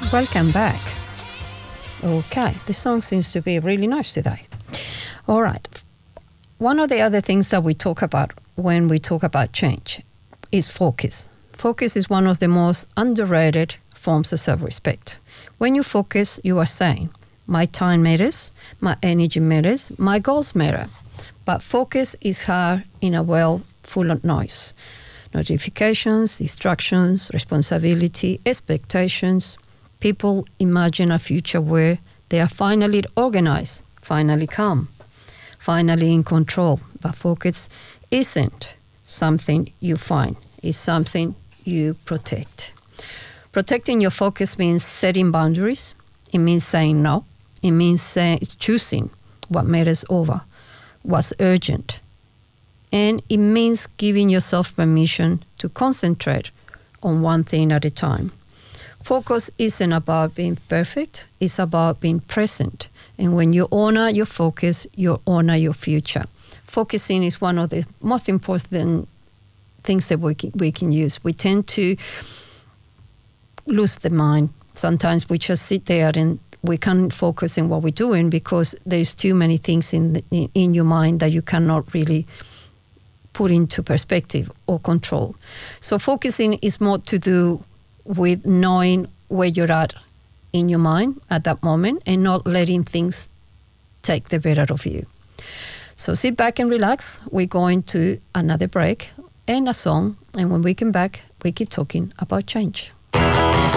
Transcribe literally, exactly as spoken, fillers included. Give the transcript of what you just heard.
Welcome back. Okay, the song seems to be really nice today. All right. One of the other things that we talk about when we talk about change is focus. Focus is one of the most underrated forms of self-respect. When you focus, you are saying, my time matters, my energy matters, my goals matter. But focus is hard in a world full of noise. Notifications, distractions, responsibility, expectations. People imagine a future where they are finally organized, finally calm, finally in control. But focus isn't something you find. It's something you protect. Protecting your focus means setting boundaries. It means saying no. It means say, choosing what matters over what's urgent. And it means giving yourself permission to concentrate on one thing at a time. Focus isn't about being perfect. It's about being present. And when you honor your focus, you honor your future. Focusing is one of the most important things that we can, we can use. We tend to lose the mind. Sometimes we just sit there and we can't focus on what we're doing because there's too many things in, the, in, in your mind that you cannot really put into perspective or control. So focusing is more to do with knowing where you're at in your mind at that moment and not letting things take the better of you. So sit back and relax. We're going to another break and a song. And when we come back, we keep talking about change.